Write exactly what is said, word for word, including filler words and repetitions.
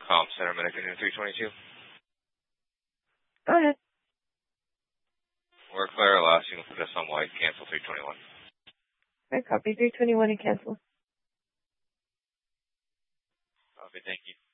Comp Center Medic in three twenty-two. Go ahead. We're clear. Last you can put this on white. Cancel three twenty-one. I copy three twenty-one and cancel. Okay, thank you.